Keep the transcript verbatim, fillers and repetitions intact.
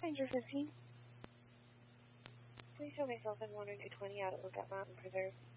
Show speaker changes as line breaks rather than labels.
Ranger fifteen.
Please show myself in one or two twenty out at Lookout Mountain Preserve.